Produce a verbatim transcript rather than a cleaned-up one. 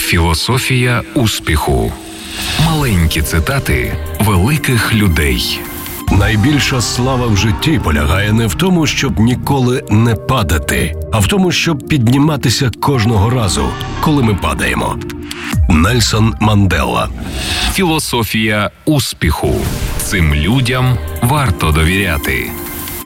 Філософія успіху. Маленькі цитати великих людей. Найбільша слава в житті полягає не в тому, щоб ніколи не падати, а в тому, щоб підніматися кожного разу, коли ми падаємо. Нельсон Мандела. Філософія успіху. Цим людям варто довіряти.